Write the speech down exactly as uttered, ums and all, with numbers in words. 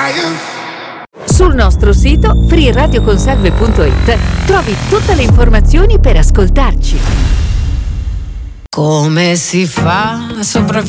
Sul nostro sito free radio conserve punto it trovi tutte le informazioni per ascoltarci. Come si fa a sopravvivere